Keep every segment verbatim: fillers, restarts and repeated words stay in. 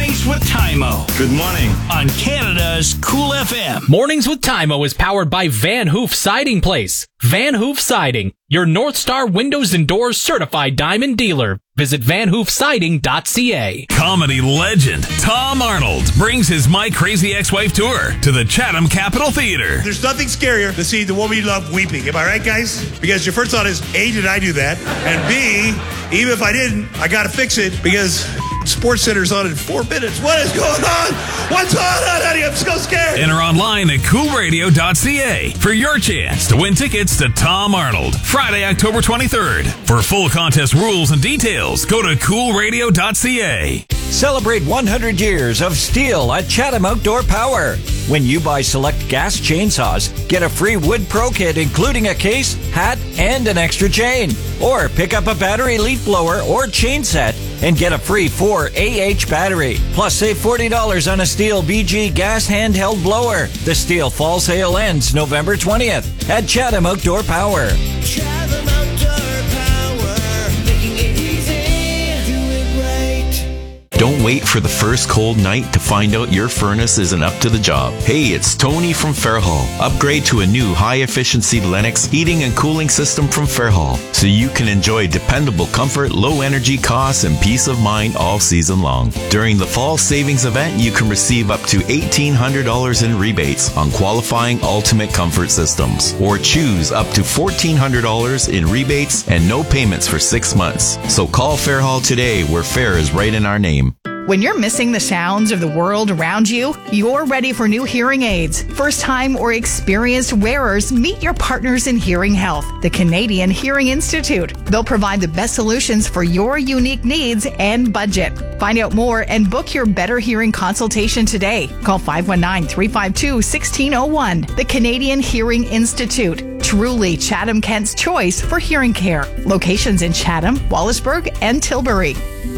Mornings with Tymo. Good morning. On Canada's Cool F M. Mornings with Tymo is powered by Van Hoof Siding Place. Van Hoof Siding, your North Star Windows and Doors certified diamond dealer. Visit van hoof siding dot c a. Comedy legend Tom Arnold brings his My Crazy Ex-Wife tour to the Chatham Capitol Theatre. There's nothing scarier than seeing the woman you love weeping. Am I right, guys? Because your first thought is, A, did I do that? And B, even if I didn't, I got to fix it because Sports Center's on in four minutes. What is going on? What's going on, honey? I'm so scared. Enter online at cool radio dot c a for your chance to win tickets to Tom Arnold, Friday, October twenty-third. For full contest rules and details, go to cool radio dot c a. Celebrate one hundred years of Steel at Chatham Outdoor Power. When you buy select gas chainsaws, get a free Wood Pro kit including a case, hat, and an extra chain. Or pick up a battery leaf blower or chain set and get a free four A H battery. Plus save forty dollars on a Steel B G gas handheld blower. The Steel fall sale ends November twentieth at Chatham Outdoor Power. Chatham Outdoor Power, making it easy, do it right. Don't wait for the first cold night to find out your furnace isn't up to the job. Hey, it's Tony from Fairhall. Upgrade to a new high-efficiency Lennox heating and cooling system from Fairhall so you can enjoy dependable comfort, low energy costs, and peace of mind all season long. During the fall savings event, you can receive up to eighteen hundred dollars in rebates on qualifying Ultimate Comfort systems, or choose up to fourteen hundred dollars in rebates and no payments for six months. So call Fairhall today, where fair is right in our name. When you're missing the sounds of the world around you, you're ready for new hearing aids. First-time or experienced wearers, meet your partners in hearing health, the Canadian Hearing Institute. They'll provide the best solutions for your unique needs and budget. Find out more and book your better hearing consultation today. Call five one nine, three five two, one six zero one. The Canadian Hearing Institute. Truly Chatham Kent's choice for hearing care. Locations in Chatham, Wallaceburg, and Tilbury.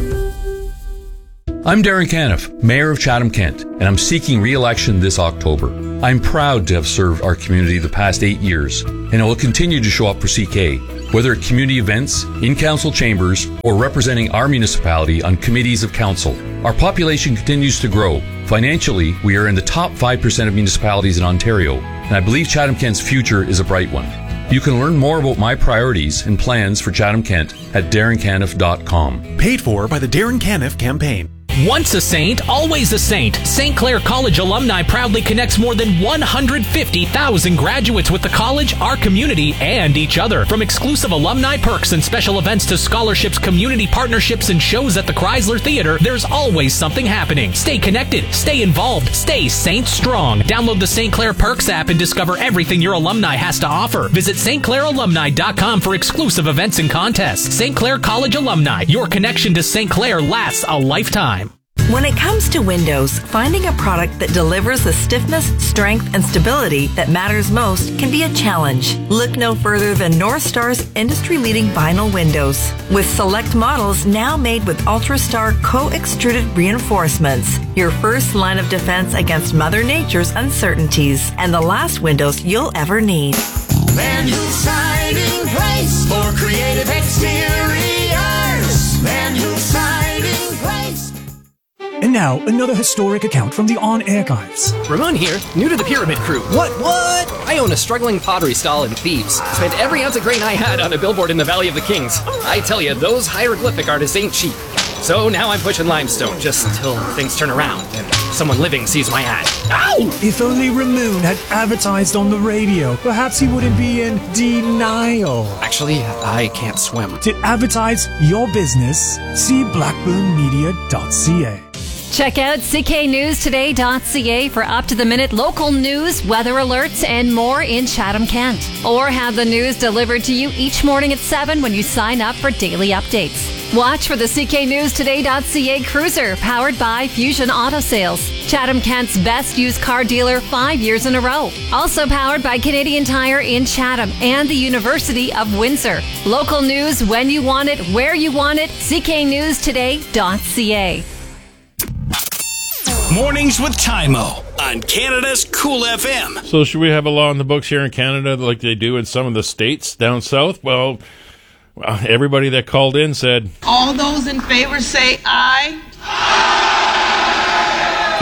I'm Darren Caniff, Mayor of Chatham Kent, and I'm seeking re-election this October. I'm proud to have served our community the past eight years, and I will continue to show up for C K, whether at community events, in council chambers, or representing our municipality on committees of council. Our population continues to grow. Financially, we are in the top five percent of municipalities in Ontario, and I believe Chatham Kent's future is a bright one. You can learn more about my priorities and plans for Chatham Kent at darren caniff dot com. Paid for by the Darren Caniff campaign. Once a saint, always a saint. Saint Clair College alumni proudly connects more than one hundred fifty thousand graduates with the college, our community, and each other. From exclusive alumni perks and special events to scholarships, community partnerships, and shows at the Chrysler Theater, there's always something happening. Stay connected, stay involved, stay Saint Strong. Download the Saint Clair Perks app and discover everything your alumni has to offer. Visit st clair alumni dot com for exclusive events and contests. Saint Clair College alumni, your connection to Saint Clair lasts a lifetime. When it comes to windows, finding a product that delivers the stiffness, strength, and stability that matters most can be a challenge. Look no further than North Star's industry-leading vinyl windows. With select models now made with UltraStar co-extruded reinforcements, your first line of defense against Mother Nature's uncertainties, and the last windows you'll ever need. Van Hoof Siding Place for creative exteriors. Van Hoof Siding Place. And now, another historic account from the On Archives. Ramon here, new to the Pyramid Crew. What, what? I own a struggling pottery stall in Thebes. Spent every ounce of grain I had on a billboard in the Valley of the Kings. I tell you, those hieroglyphic artists ain't cheap. So now I'm pushing limestone, just till things turn around and someone living sees my ad. Ow! If only Ramon had advertised on the radio, perhaps he wouldn't be in denial. Actually, I can't swim. To advertise your business, see blackburn media dot c a. Check out c k news today dot c a for up-to-the-minute local news, weather alerts, and more in Chatham, Kent. Or have the news delivered to you each morning at seven when you sign up for daily updates. Watch for the c k news today dot c a cruiser, powered by Fusion Auto Sales. Chatham, Kent's best used car dealer five years in a row. Also powered by Canadian Tire in Chatham and the University of Windsor. Local news when you want it, where you want it, c k news today dot c a. Mornings with Tymo on Canada's Cool F M. So should we have a law in the books here in Canada like they do in some of the states down south? Well, everybody that called in said... All those in favor say aye. Aye.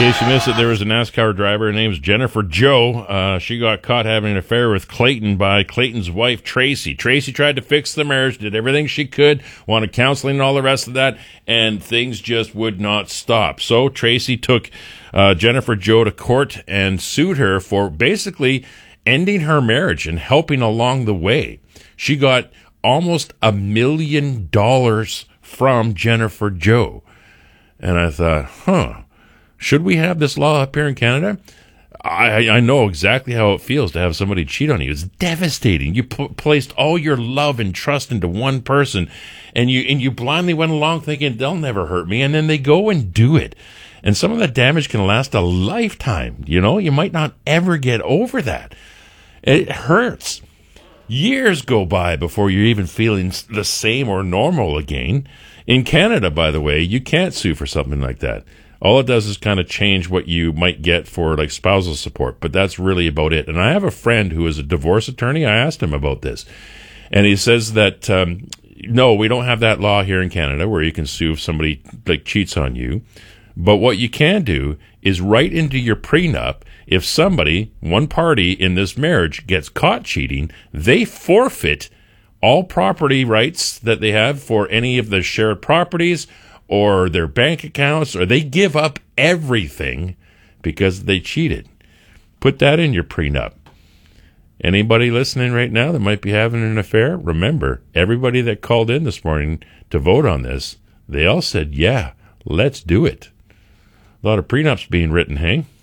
case you missed it, there was a NASCAR driver. Her name's Jennifer Joe. Uh, she got caught having an affair with Clayton by Clayton's wife, Tracy. Tracy tried to fix the marriage, did everything she could, wanted counseling and all the rest of that, and things just would not stop. So Tracy took uh, Jennifer Joe to court and sued her for basically ending her marriage and helping along the way. She got almost a million dollars from Jennifer Joe. And I thought, huh, should we have this law up here in Canada? I, I know exactly how it feels to have somebody cheat on you. It's devastating. You p- placed all your love and trust into one person, and you and you blindly went along thinking they'll never hurt me, and then they go and do it. And some of that damage can last a lifetime. You know, you might not ever get over that. It hurts. Years go by before you're even feeling the same or normal again. In Canada, by the way, you can't sue for something like that. All it does is kind of change what you might get for like spousal support, but that's really about it. And I have a friend who is a divorce attorney. I asked him about this, and he says that um, no, we don't have that law here in Canada where you can sue if somebody like cheats on you. But what you can do is write into your prenup, if somebody, one party in this marriage, gets caught cheating, they forfeit all property rights that they have for any of the shared properties or their bank accounts, or they give up everything because they cheated. Put that in your prenup. Anybody listening right now that might be having an affair, remember, everybody that called in this morning to vote on this, they all said, yeah, let's do it. A lot of prenups being written, hey?